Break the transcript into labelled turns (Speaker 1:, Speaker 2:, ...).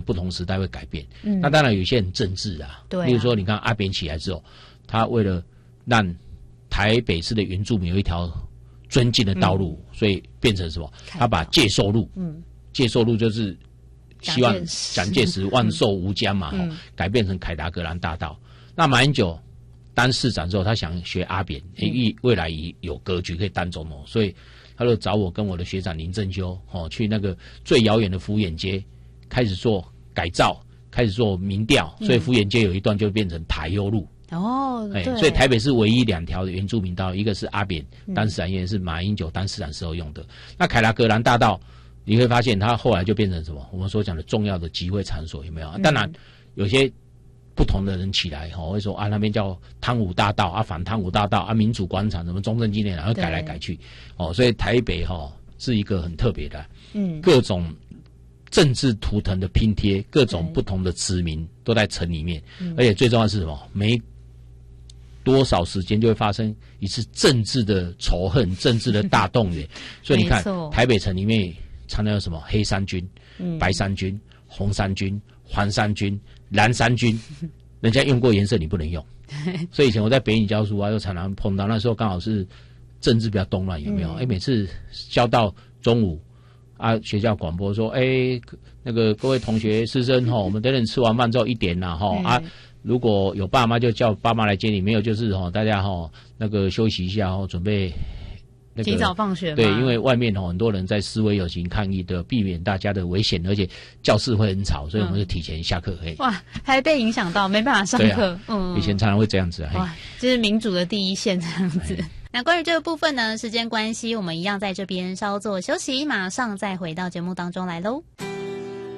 Speaker 1: 不同时代会改变。那当然有一些很政治啊，
Speaker 2: 对啊，
Speaker 1: 例如说你看阿扁起来之后，他为了让台北市的原住民有一条尊敬的道路，所以变成什么？他把介寿路，介寿路就是希望蒋介石万寿无疆嘛，改变成凯达格兰大道。那马英九当市长之后，他想学阿扁，未来有格局可以当总统，所以他就找我跟我的学长林正修去那个最遥远的福眼街开始做改造，开始做民调，所以福眼街有一段就变成台优路。对，所以台北是唯一2条的原住民道，一个是阿扁当市长，一个是马英九当市长时候用的。那凯达格兰大道，你会发现它后来就变成什么？我们所讲的重要的集会场所，有没有？当然，有些不同的人起来会说那边叫汤武大道反汤武大道民主广场什么中正纪念堂，然后改来改去所以台北是一个很特别的，各种政治图腾的拼贴，各种不同的子民都在城里面，而且最重要的是什么？没多少时间就会发生一次政治的仇恨、政治的大动员。所以你看，台北城里面常常有什么黑衫军、白衫军、红衫军、黄衫军、蓝衫军，人家用过颜色你不能用。所以以前我在北影教书又常常碰到，那时候刚好是政治比较动乱，有没有？每次教到中午学校广播说，那个各位同学师生我们等等吃完饭之后1点啦如果有爸妈就叫爸妈来接你，没有就是大家那个休息一下准备
Speaker 2: 提早放学嘛。
Speaker 1: 对，因为外面很多人在示威游行抗议的，避免大家的危险，而且教室会很吵，所以我们就提前下课。
Speaker 2: 哇，还被影响到没办法上课。
Speaker 1: 以前常常会这样子
Speaker 2: 哇，这是民主的第一线这样子。那关于这个部分呢，时间关系，我们一样在这边稍作休息，马上再回到节目当中来喽。